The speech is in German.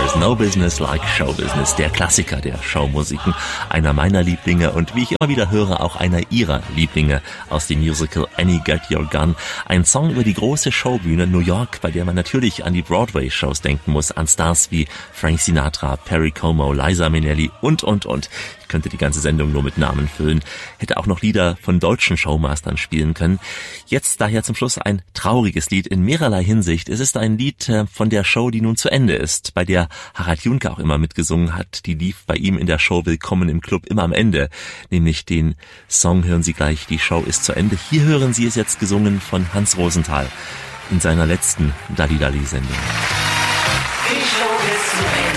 There's no business like show business. Der Klassiker der Showmusiken. Einer meiner Lieblinge und wie ich immer wieder höre, auch einer ihrer Lieblinge aus dem Musical Annie Get Your Gun. Ein Song über die große Showbühne New York, bei der man natürlich an die Broadway-Shows denken muss, an Stars wie Frank Sinatra, Perry Como, Liza Minnelli und. Ich könnte die ganze Sendung nur mit Namen füllen. Hätte auch noch Lieder von deutschen Showmastern spielen können. Jetzt daher zum Schluss ein trauriges Lied in mehrerlei Hinsicht. Es ist ein Lied von der Show, die nun zu Ende ist, bei der Harald Junke auch immer mitgesungen hat. Die lief bei ihm in der Show Willkommen im Club immer am Ende. Nämlich den Song hören Sie gleich, die Show ist zu Ende. Hier hören Sie es jetzt gesungen von Hans Rosenthal in seiner letzten Dalli-Dalli-Sendung. Die Show ist zu Ende.